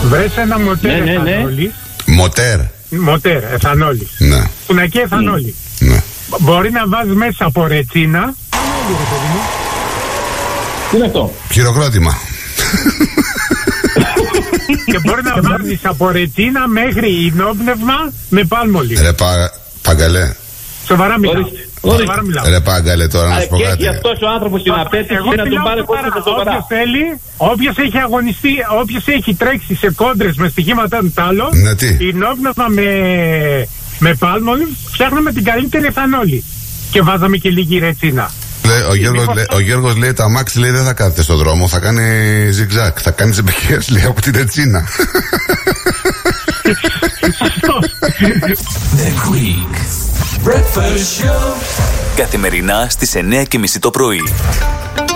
Βρες ένα μοτέρ εθανόλης. Μοτέρ, εθανόλης. Ναι. Φουνακή εθανόλη. Ναι. Μπορεί να βάζεις μέσα από ρετσίνα. Τι είναι αυτό? Χειροκρότημα. Και μπορεί να βάζεις από ρετσίνα μέχρι ινόπνευμα με πάλμολι. Ρε Παγκαλέ. Σοβαρά μιλάω. Ρε Παγκαλέ, τώρα να σου πω κάτι. Και αυτός ο άνθρωπος στην απέτηση να τον πάρει κόντρα σοβαρά. Όποιος θέλει, όποιος έχει αγωνιστεί, όποιος έχει τρέξει σε κόντρες με στοιχήματα του τάλο, ινόπνευμα με πάλμολι, φτιάχναμε την καλύτερη εθανόλη. Και βάζαμε και λίγη ρετσίνα. Ο Γιώργος λέει τα αμάξι λέει δεν θα κάθεται στον δρόμο, θα κάνει ζιγζάκ, θα κάνει ζεμπεκιές λέει από την ρετσίνα. The Greek Breakfast Show. Καθημερινά στις 9:30 το πρωί.